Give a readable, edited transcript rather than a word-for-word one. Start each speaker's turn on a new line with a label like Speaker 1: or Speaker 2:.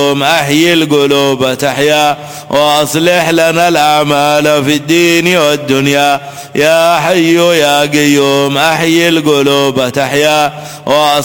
Speaker 1: أحيي القلوب تحيا وأصلح لنا الأعمال في الدين والدنيا. يا حي يا قيوم أحيي القلوب تحيا